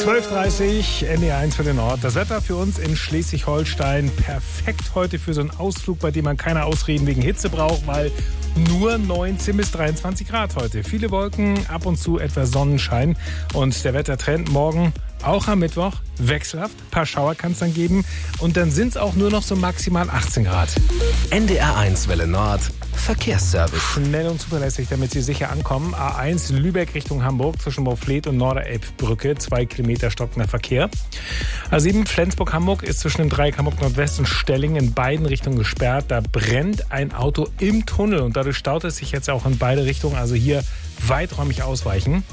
12:30 NDR1 für den Nord. Das Wetter für uns in Schleswig-Holstein perfekt heute für so einen Ausflug, bei dem man keine Ausreden wegen Hitze braucht, weil nur 19 bis 23 Grad heute. Viele Wolken, ab und zu etwas Sonnenschein und der Wettertrend morgen auch am Mittwoch wechselhaft. Ein paar Schauer kann es dann geben und dann sind es auch nur noch so maximal 18 Grad. NDR1 Welle Nord. Verkehrsservice. Schnell und zuverlässig, damit Sie sicher ankommen. A1 Lübeck Richtung Hamburg zwischen Moorfleet und Norderelbbrücke. 2 Kilometer stockender Verkehr. A7 Flensburg-Hamburg ist zwischen dem Dreieck Hamburg-Nordwest und Stelling in beiden Richtungen gesperrt. Da brennt ein Auto im Tunnel und dadurch staut es sich jetzt auch in beide Richtungen. Also hier weiträumig ausweichen.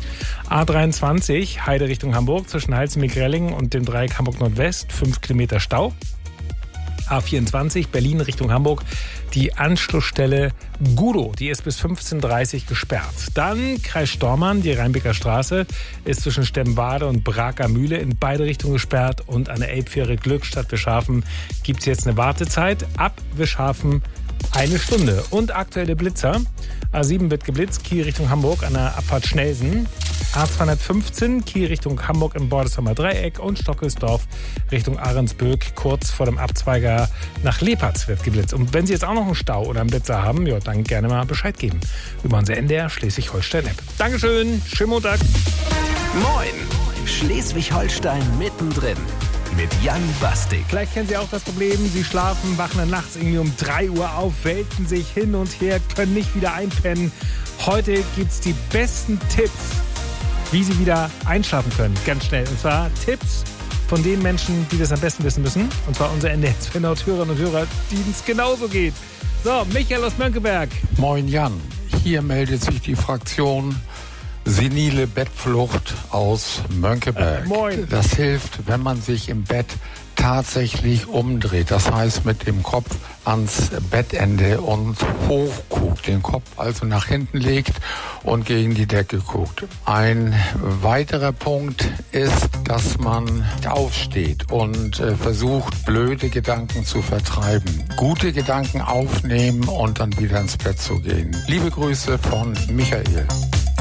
A23 Heide Richtung Hamburg zwischen Halzenbeck-Rellingen und dem Dreieck Hamburg-Nordwest. 5 Kilometer Stau. A24 Berlin Richtung Hamburg, die Anschlussstelle Gudow, die ist bis 15:30 Uhr gesperrt. Dann Kreis Stormarn, die Rheinbecker Straße ist zwischen Stemwade und Braker Mühle in beide Richtungen gesperrt und an der Elbfähre Glückstadt Wischhafen gibt es jetzt eine Wartezeit. Ab Wischhafen 1 Stunde. Und aktuelle Blitzer. A7 wird geblitzt, Kiel Richtung Hamburg an der Abfahrt Schnelsen. A215 Kiel Richtung Hamburg im Bordesheimer Dreieck und Stockelsdorf Richtung Ahrensböck kurz vor dem Abzweiger nach Lepatz wird geblitzt. Und wenn Sie jetzt auch noch einen Stau oder einen Blitzer haben, ja, dann gerne mal Bescheid geben über unsere NDR Schleswig-Holstein-App. Dankeschön, schönen Montag. Moin, Schleswig-Holstein mittendrin. Mit Jan Bastik. Vielleicht kennen Sie auch das Problem, Sie schlafen, wachen dann nachts irgendwie um 3 Uhr auf, wälzen sich hin und her, können nicht wieder einpennen. Heute gibt's die besten Tipps, wie Sie wieder einschlafen können, ganz schnell. Und zwar Tipps von den Menschen, die das am besten wissen müssen. Und zwar unsere NDR-Hörerinnen und Hörer, denen es genauso geht. So, Michael aus Mönckeberg. Moin Jan, hier meldet sich die Fraktion Senile Bettflucht aus Mönckeberg. Moin. Das hilft, wenn man sich im Bett tatsächlich umdreht. Das heißt, mit dem Kopf ans Bettende und hochguckt. Den Kopf also nach hinten legt und gegen die Decke guckt. Ein weiterer Punkt ist, dass man aufsteht und versucht, blöde Gedanken zu vertreiben. Gute Gedanken aufnehmen und dann wieder ins Bett zu gehen. Liebe Grüße von Michael.